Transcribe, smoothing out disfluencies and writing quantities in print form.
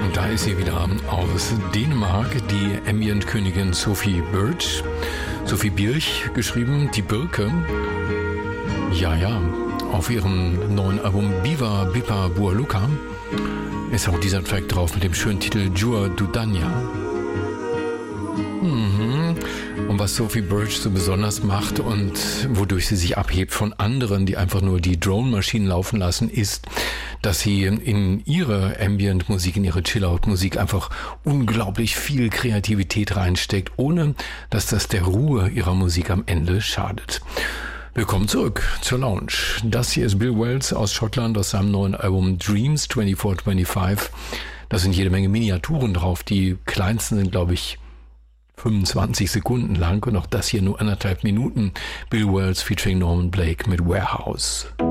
Da ist sie wieder aus Dänemark, die Ambient-Königin Sophie Birch. Sophie Birch geschrieben, die Birke. Ja, auf ihrem neuen Album Biva Bippa Bualuka ist auch dieser Track drauf mit dem schönen Titel Jua Dudanya. Und was Sophie Birch so besonders macht und wodurch sie sich abhebt von anderen, die einfach nur die Drone-Maschinen laufen lassen, ist, dass sie in ihre Ambient-Musik, in ihre Chill-Out-Musik einfach unglaublich viel Kreativität reinsteckt, ohne dass das der Ruhe ihrer Musik am Ende schadet. Willkommen zurück zur Lounge. Das hier ist Bill Wells aus Schottland aus seinem neuen Album Dreams 2425. Da sind jede Menge Miniaturen drauf. Die kleinsten sind, glaube ich, 25 Sekunden lang und auch das hier nur 1,5 Minuten. Bill Wells featuring Norman Blake mit Warehouse.